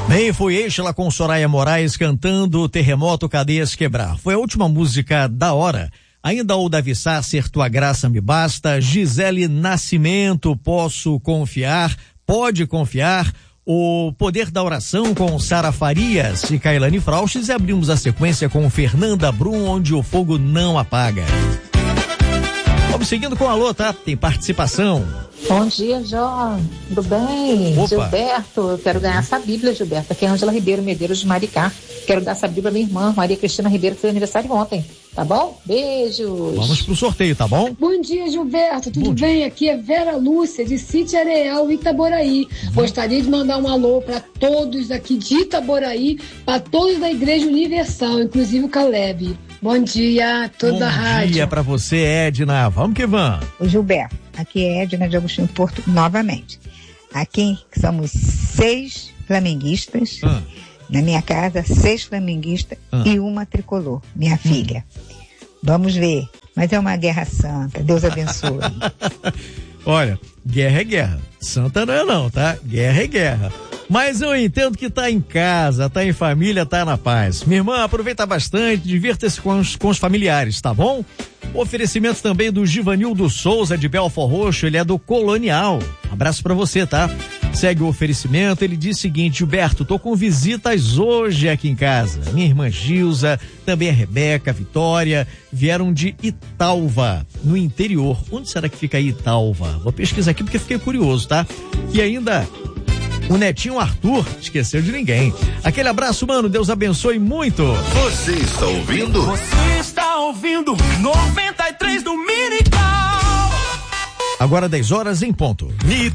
Bem, foi Eixla com Soraya Moraes cantando Terremoto, Cadeias Quebrar. Foi a última música da hora. Ainda o Davi Sasser, Tua Graça Me Basta, Gisele Nascimento, Posso Confiar, Pode Confiar, O Poder da Oração com Sara Farias e Kailane Frauches, e abrimos a sequência com Fernanda Brum, Onde o Fogo Não Apaga. Vamos seguindo com o alô, tá? Tem participação. Bom dia, Jó. Tudo bem? Opa. Gilberto, eu quero ganhar essa Bíblia, Gilberto. Aqui é Ângela Ribeiro Medeiros de Maricá. Quero dar essa Bíblia pra minha irmã, Maria Cristina Ribeiro, que fez aniversário ontem. Tá bom? Beijos. Vamos pro sorteio, tá bom? Bom dia, Gilberto. Tudo bem? Aqui é Vera Lúcia, de Sítio Areal, Itaboraí. Gostaria de mandar um alô para todos aqui de Itaboraí, para todos da Igreja Universal, inclusive o Caleb. Bom dia, toda a rádio. Bom dia pra você, Edna. Vamos que vamos. O Gilberto, aqui é Edna de Agostinho Porto novamente. Aqui somos 6 flamenguistas. Na minha casa, 6 flamenguistas e uma tricolor, minha filha. Vamos ver. Mas é uma guerra santa. Deus abençoe. Olha, guerra é guerra. Santa não é não, tá? Guerra é guerra. Mas eu entendo que tá em casa, tá em família, tá na paz. Minha irmã, aproveita bastante, divirta-se com os familiares, tá bom? Oferecimento também do Givanildo Souza, de Belfort Roxo, ele é do Colonial. Abraço pra você, tá? Segue o oferecimento, ele diz o seguinte: Gilberto, tô com visitas hoje aqui em casa. Minha irmã Gilza, também a Rebeca, a Vitória, vieram de Italva, no interior. Onde será que fica aí Italva? Vou pesquisar aqui porque fiquei curioso, tá? E ainda o netinho Arthur, esqueceu de ninguém. Aquele abraço, mano, Deus abençoe muito. Você está ouvindo? Você está ouvindo 93 do Minical. Agora 10 horas em ponto.